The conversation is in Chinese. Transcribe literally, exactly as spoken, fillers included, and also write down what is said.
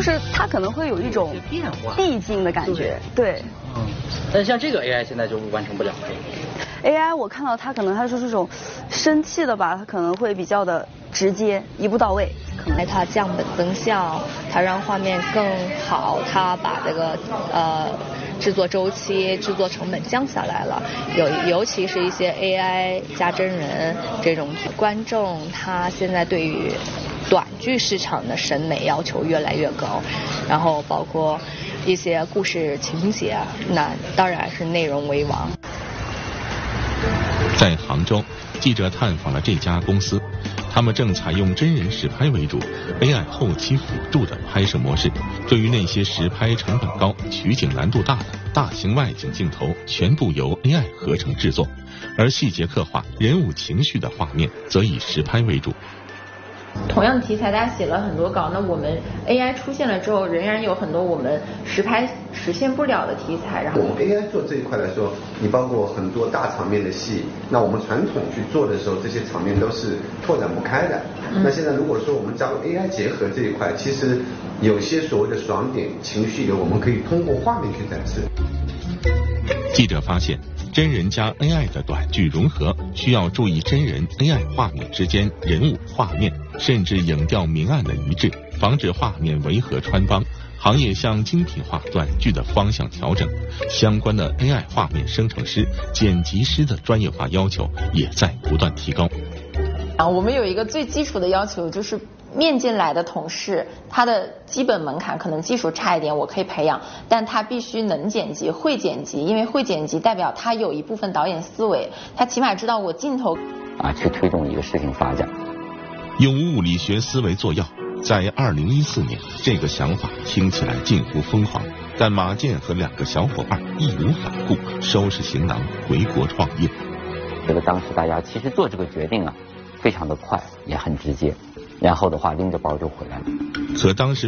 就是它可能会有一种变化递进的感觉，对。 嗯，但像这个 A I 现在就完成不了这个。 A I 我看到它可能它是这种生气的吧，它可能会比较的直接，一步到位。可能它降本增效，它让画面更好，它把这个呃制作周期、制作成本降下来了。有尤其是一些 A I 加真人这种观众，他现在对于短剧市场的审美要求越来越高，然后包括一些故事情节，那当然是内容为王。 在杭州，记者探访了这家公司，他们正采用真人实拍为主 ，A I 后期辅助的拍摄模式。对于那些实拍成本高、取景难度大的大型外景镜头，全部由 A I 合成制作，而细节刻画、人物情绪的画面则以实拍为主。 同样的题材，大家写了很多稿，那我们 A I 出现了之后，仍然有很多我们实拍实现不了的题材。然后我们 A I 做这一块来说，你包括很多大场面的戏，那我们传统去做的时候，这些场面都是拓展不开的。嗯、那现在如果说我们加入 A I 结合这一块，其实有些所谓的爽点、情绪流，我们可以通过画面去展示。 记者发现，真人加 A I 的短剧融合，需要注意真人 A I 画面之间人物、画面甚至影调明暗的一致，防止画面违和穿帮。行业向精品化短剧的方向调整，相关的 A I 画面生成师、剪辑师的专业化要求也在不断提高。 啊，我们有一个最基础的要求，就是面进来的同事，他的基本门槛可能技术差一点，我可以培养，但他必须能剪辑、会剪辑，因为会剪辑代表他有一部分导演思维，他起码知道我镜头啊去推动一个事情发展。 用物理学思维做药，在二零一四年，这个想法听起来近乎疯狂，但马健和两个小伙伴义无反顾，收拾行囊回国创业。 觉得当时大家其实做这个决定啊，非常的快，也很直接，然后的话拎着包就回来了。 和当时